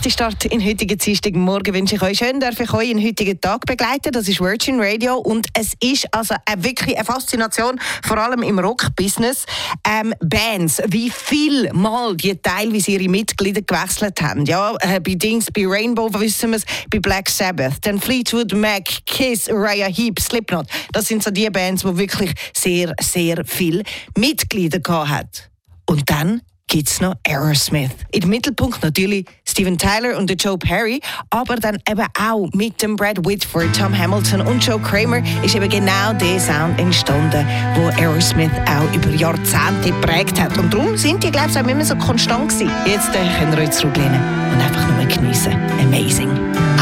perfekte Start in heutigen Dienstagmorgen wünsche ich euch. Schön, darf ich euch in heutigen Tag begleiten. Das ist Virgin Radio und es ist also wirklich eine Faszination, vor allem im Rock-Business. Bands, wie viel Mal die teilweise ihre Mitglieder gewechselt haben. Ja, bei Rainbow wissen wir es, bei Black Sabbath, dann Fleetwood Mac, Kiss, Uriah Heep, Slipknot. Das sind so die Bands, die wirklich sehr, sehr viele Mitglieder gehabt haben. Und dann gibt es noch Aerosmith. Im Mittelpunkt natürlich Steven Tyler und Joe Perry, aber dann eben auch mit dem Brad Whitford, Tom Hamilton und Joe Kramer ist eben genau der Sound entstanden, wo Aerosmith auch über Jahrzehnte geprägt hat. Und darum sind die, glaube ich, auch immer so konstant gewesen. Jetzt könnt ihr euch zurücklehnen und einfach nur geniessen. Amazing.